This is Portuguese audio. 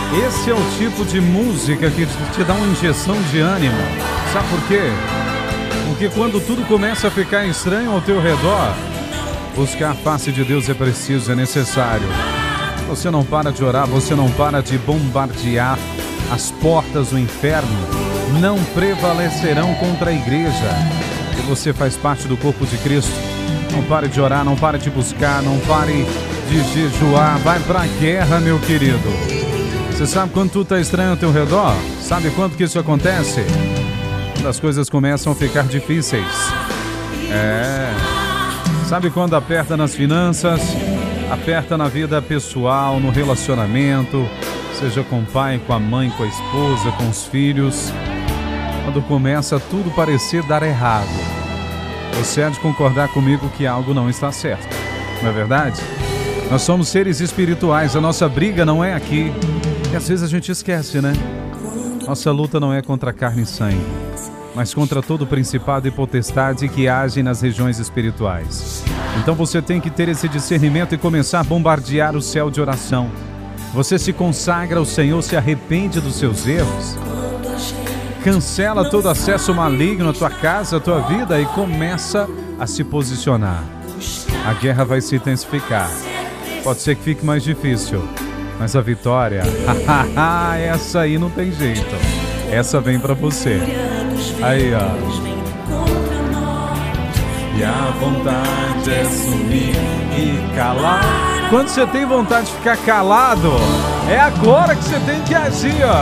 Esse é o tipo de música que te dá uma injeção de ânimo. Sabe por quê? Porque quando tudo começa a ficar estranho ao teu redor, buscar a face de Deus é preciso, é necessário. Você não para de orar, você não para de bombardear as portas do inferno. Não prevalecerão contra a igreja. E você faz parte do corpo de Cristo. Não pare de orar, não pare de buscar, não pare de jejuar. Vai pra guerra, meu querido. Você sabe quando tudo está estranho ao teu redor? Sabe quando que isso acontece? Quando as coisas começam a ficar difíceis. Sabe quando aperta nas finanças? Aperta na vida pessoal, no relacionamento, seja com o pai, com a mãe, com a esposa, com os filhos. Quando começa tudo parecer dar errado, você há de concordar comigo que algo não está certo, não é verdade? Nós somos seres espirituais, a nossa briga não é aqui. E às vezes a gente esquece, né? Nossa luta não é contra carne e sangue, mas contra todo principado e potestade que agem nas regiões espirituais. Então você tem que ter esse discernimento e começar a bombardear o céu de oração. Você se consagra ao Senhor, se arrepende dos seus erros, cancela todo acesso maligno à tua casa, à tua vida e começa a se posicionar. A guerra vai se intensificar. Pode ser que fique mais difícil, mas a vitória, essa aí não tem jeito. Essa vem pra você. Aí, ó. E a vontade é sumir e calar. Quando você tem vontade de ficar calado, é agora que você tem que agir, ó.